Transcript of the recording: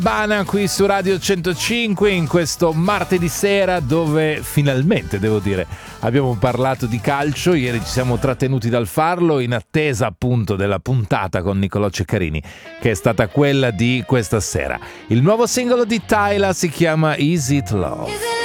Bana qui su Radio 105 in questo martedì sera dove finalmente, devo dire, abbiamo parlato di calcio. Ieri ci siamo trattenuti dal farlo in attesa appunto della puntata con Nicolò Ceccarini, che è stata quella di questa sera. Il nuovo singolo di Tyla si chiama Is It Love?